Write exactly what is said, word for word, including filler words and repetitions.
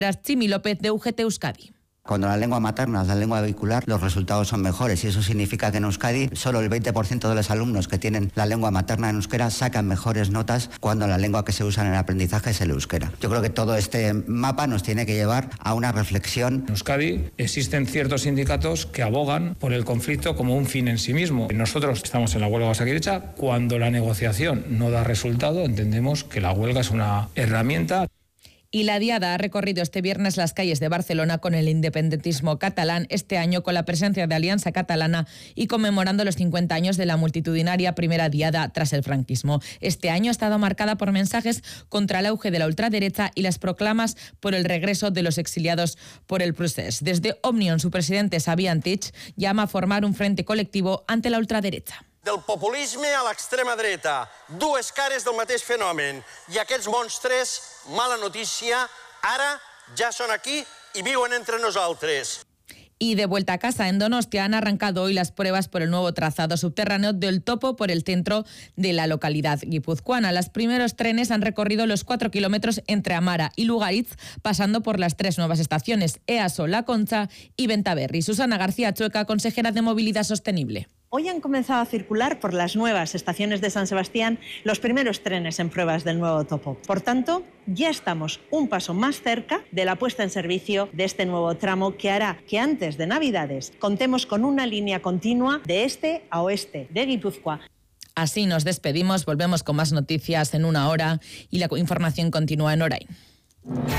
Chimi López, de U G T Euskadi. Cuando la lengua materna es la lengua vehicular, los resultados son mejores y eso significa que en Euskadi solo el veinte por ciento de los alumnos que tienen la lengua materna en euskera sacan mejores notas cuando la lengua que se usa en el aprendizaje es el euskera. Yo creo que todo este mapa nos tiene que llevar a una reflexión. En Euskadi existen ciertos sindicatos que abogan por el conflicto como un fin en sí mismo. Nosotros estamos en la huelga de Osakidetza. Cuando la negociación no da resultado, entendemos que la huelga es una herramienta. Y la Diada ha recorrido este viernes las calles de Barcelona con el independentismo catalán, este año con la presencia de Alianza Catalana y conmemorando los cincuenta años de la multitudinaria primera Diada tras el franquismo. Este año ha estado marcada por mensajes contra el auge de la ultraderecha y las proclamas por el regreso de los exiliados por el procés. Desde Òmnium, su presidente Xavier Antich llama a formar un frente colectivo ante la ultraderecha. Del populisme a l'extrema dreta, dues cares del mateix fenomen. I aquests monstres, mala notícia, ara ja són aquí i viuen entre nosaltres. Y de vuelta a casa, en Donostia han arrancado hoy las pruebas por el nuevo trazado subterráneo del Topo por el centro de la localidad guipuzcoana. Los primeros trenes han recorrido los cuatro kilómetros entre Amara y Lugaritz, pasando por las tres nuevas estaciones, Easo, La Concha y Bentaberri. Susana García Chueca, consejera de Movilidad Sostenible. Hoy han comenzado a circular por las nuevas estaciones de San Sebastián los primeros trenes en pruebas del nuevo Topo. Por tanto, ya estamos un paso más cerca de la puesta en servicio de este nuevo tramo que hará que antes de Navidades contemos con una línea continua de este a oeste de Guipúzcoa. Así nos despedimos, volvemos con más noticias en una hora y la información continúa en Orain.